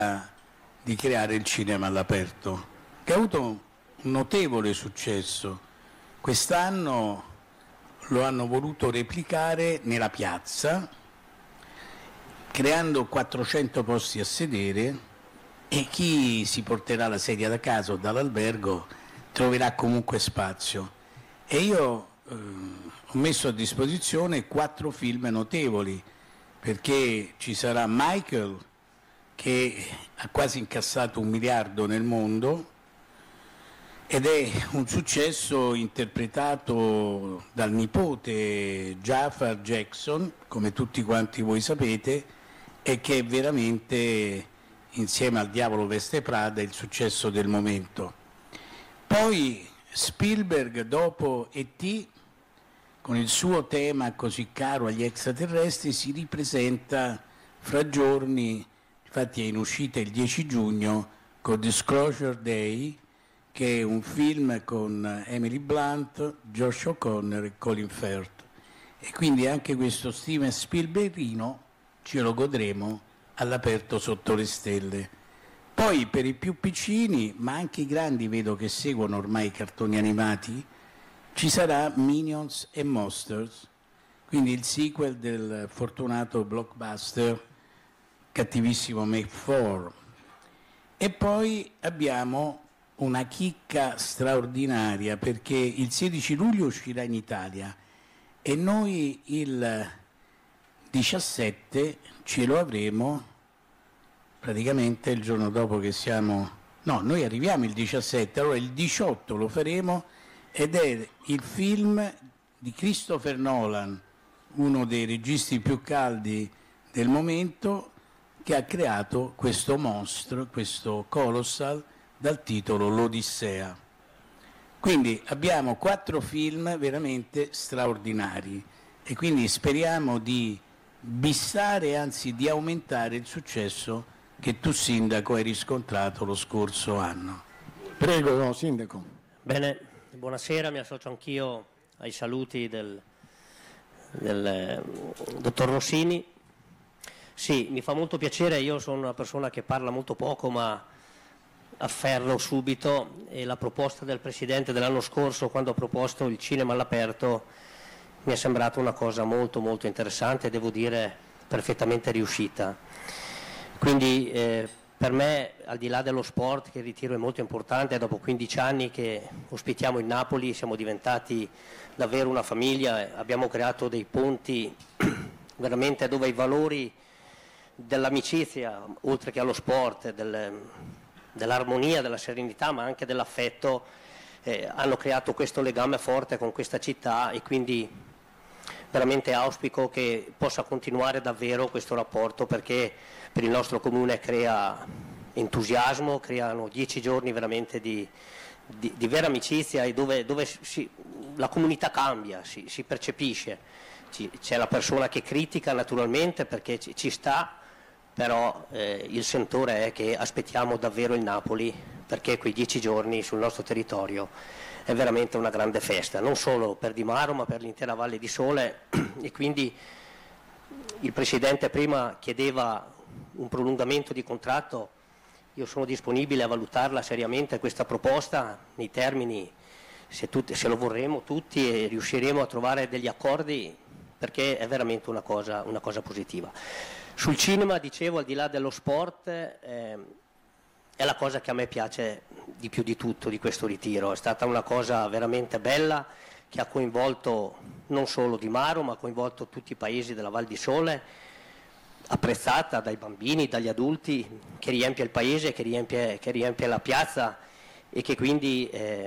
di creare il cinema all'aperto, che ha avuto un notevole successo. Quest'anno lo hanno voluto replicare nella piazza, creando 400 posti a sedere, e chi si porterà la sedia da casa o dall'albergo troverà comunque spazio. E io ho messo a disposizione 4 film notevoli, perché ci sarà Michael, che ha quasi incassato 1 miliardo nel mondo ed è un successo interpretato dal nipote Jafar Jackson, come tutti quanti voi sapete, e che è veramente, insieme al Diavolo veste Prada, il successo del momento. Poi Spielberg, dopo E.T., con il suo tema così caro agli extraterrestri, si ripresenta fra giorni, infatti è in uscita il 10 giugno, con Disclosure Day, che è un film con Emily Blunt, Josh O'Connor e Colin Firth. E quindi anche questo Steven Spielbergino ce lo godremo all'aperto sotto le stelle. Poi per i più piccini, ma anche i grandi vedo che seguono ormai i cartoni animati, ci sarà Minions e Monsters, quindi il sequel del fortunato blockbuster Cattivissimo Make 4. E poi abbiamo una chicca straordinaria, perché il 16 luglio uscirà in Italia e noi il 17 ce lo avremo praticamente il giorno dopo che siamo... No, noi arriviamo il 17, allora il 18 lo faremo, ed è il film di Christopher Nolan, uno dei registi più caldi del momento, che ha creato questo mostro, questo Colossal, dal titolo L'Odissea. Quindi abbiamo 4 film veramente straordinari e quindi speriamo di bissare, anzi di aumentare il successo che tu, Sindaco, hai riscontrato lo scorso anno. Prego, Sindaco. Bene, buonasera, mi associo anch'io ai saluti del dottor Rossini. Sì, mi fa molto piacere, io sono una persona che parla molto poco ma afferro subito, e la proposta del Presidente dell'anno scorso, quando ha proposto il cinema all'aperto, mi è sembrata una cosa molto molto interessante e devo dire perfettamente riuscita. Quindi per me, al di là dello sport, che ritiro è molto importante, dopo 15 anni che ospitiamo il Napoli siamo diventati davvero una famiglia, abbiamo creato dei ponti veramente dove i valori dell'amicizia, oltre che allo sport, dell'armonia, della serenità, ma anche dell'affetto, hanno creato questo legame forte con questa città, e quindi veramente auspico che possa continuare davvero questo rapporto, perché per il nostro comune crea entusiasmo, creano 10 giorni veramente di vera amicizia, e dove la comunità cambia, si percepisce. C'è la persona che critica naturalmente perché ci sta, però il sentore è che aspettiamo davvero il Napoli, perché quei 10 giorni sul nostro territorio è veramente una grande festa, non solo per Di Maro ma per l'intera Valle di Sole. E quindi il Presidente prima chiedeva un prolungamento di contratto, io sono disponibile a valutarla seriamente questa proposta nei termini, se lo vorremmo tutti e riusciremo a trovare degli accordi, perché è veramente una cosa positiva. Sul cinema, dicevo, al di là dello sport, è la cosa che a me piace di più di tutto di questo ritiro. È stata una cosa veramente bella, che ha coinvolto non solo Di Maro ma ha coinvolto tutti i paesi della Val di Sole, apprezzata dai bambini, dagli adulti, che riempie il paese, che riempie la piazza, e che quindi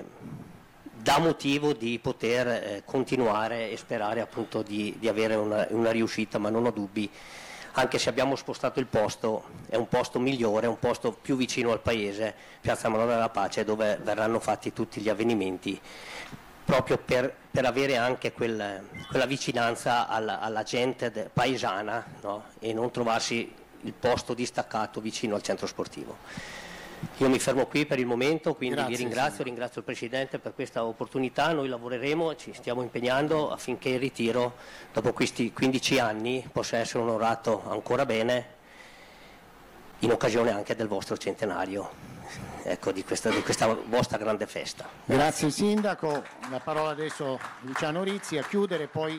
dà motivo di poter continuare e sperare appunto di avere una riuscita, ma non ho dubbi, anche se abbiamo spostato il posto, è un posto migliore, è un posto più vicino al paese, Piazza Madonna della Pace, dove verranno fatti tutti gli avvenimenti, proprio per avere anche quella vicinanza alla gente paesana, no? E non trovarsi il posto distaccato vicino al centro sportivo. Io mi fermo qui per il momento, quindi vi ringrazio il Presidente per questa opportunità. Noi lavoreremo, ci stiamo impegnando affinché il ritiro, dopo questi 15 anni, possa essere onorato ancora bene, in occasione anche del vostro centenario, ecco, di questa vostra grande festa. Grazie Sindaco, la parola adesso a Luciano Rizzi a chiudere, poi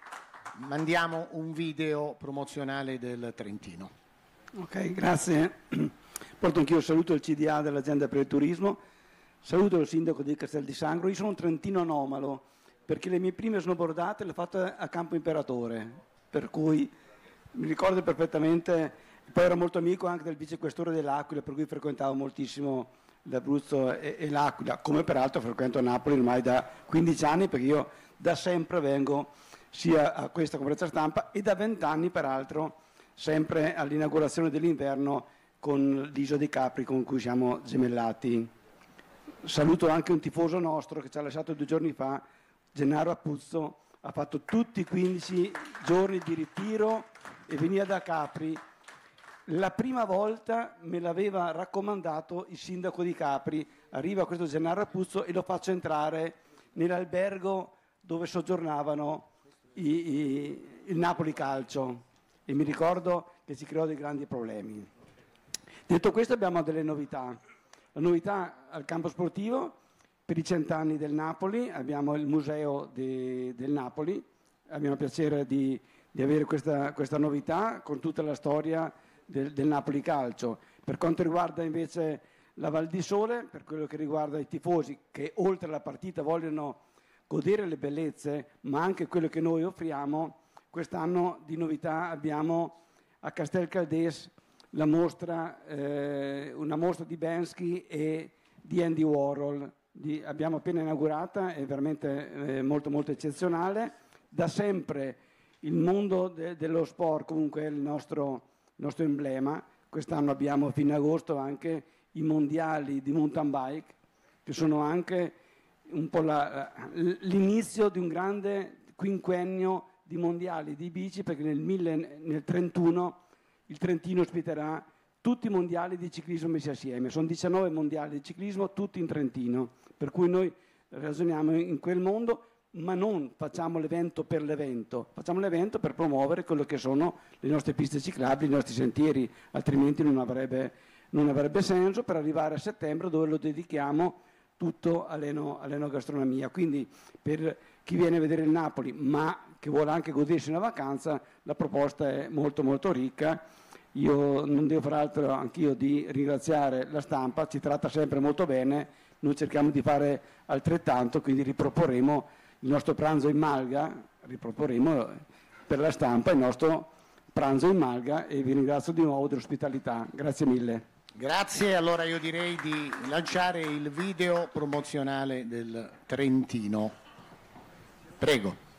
mandiamo un video promozionale del Trentino. Ok, grazie. Porto anch'io il saluto del CDA dell'Azienda per il Turismo, saluto il Sindaco di Castel di Sangro. Io sono un trentino anomalo, perché le mie prime snowboardate le ho fatte a Campo Imperatore, per cui mi ricordo perfettamente. Poi ero molto amico anche del vicequestore dell'Aquila, per cui frequentavo moltissimo l'Abruzzo e l'Aquila, come peraltro frequento Napoli ormai da 15 anni, perché io da sempre vengo sia a questa conferenza stampa e da 20 anni peraltro sempre all'inaugurazione dell'inverno con l'Isola dei Capri con cui siamo gemellati. Saluto anche un tifoso nostro che ci ha lasciato 2 giorni fa, Gennaro Apuzzo, ha fatto tutti i 15 giorni di ritiro e veniva da Capri. La prima volta me l'aveva raccomandato il sindaco di Capri, arriva questo Gennaro Apuzzo e lo faccio entrare nell'albergo dove soggiornavano il Napoli Calcio e mi ricordo che si creò dei grandi problemi. Detto questo abbiamo delle novità. La novità al campo sportivo, per i 100 anni del Napoli, abbiamo il museo del Napoli, abbiamo piacere di avere questa novità con tutta la storia del Napoli Calcio. Per quanto riguarda invece la Val di Sole, per quello che riguarda i tifosi che oltre alla partita vogliono godere le bellezze, ma anche quello che noi offriamo, quest'anno di novità abbiamo a Castel Caldés la mostra, una mostra di Banksy e di Andy Warhol. Abbiamo appena inaugurata, è veramente molto molto eccezionale. Da sempre il mondo dello sport comunque è il nostro emblema. Quest'anno abbiamo a fine agosto anche i mondiali di mountain bike, che sono anche un po' l'inizio di un grande quinquennio di mondiali di bici, perché nel 31 il Trentino ospiterà tutti i mondiali di ciclismo messi assieme. Sono 19 mondiali di ciclismo, tutti in Trentino, per cui noi ragioniamo in quel mondo, ma non facciamo l'evento per l'evento, facciamo l'evento per promuovere quello che sono le nostre piste ciclabili, i nostri sentieri, altrimenti non avrebbe senso, per arrivare a settembre dove lo dedichiamo tutto all'enogastronomia. Quindi per chi viene a vedere il Napoli ma che vuole anche godersi una vacanza, la proposta è molto molto ricca. Io non devo far altro anch'io di ringraziare la stampa, ci tratta sempre molto bene, noi cerchiamo di fare altrettanto, quindi riproporremo il nostro pranzo in Malga, riproporremo per la stampa il nostro pranzo in Malga e vi ringrazio di nuovo dell'ospitalità. Grazie mille. Grazie, allora io direi di lanciare il video promozionale del Trentino. Prego.